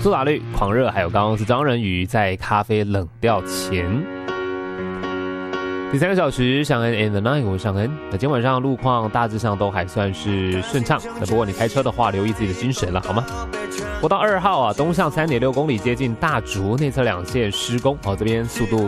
苏打绿、狂热，还有刚刚是张仁宇在咖啡冷掉前。第3个小时，尚恩 and the night， 我是尚恩。那今天晚上路况大致上都还算是顺畅，那不过你开车的话，留意自己的精神了，好吗？国道2号啊，东向3.6公里，接近大竹内侧2线施工，这边速度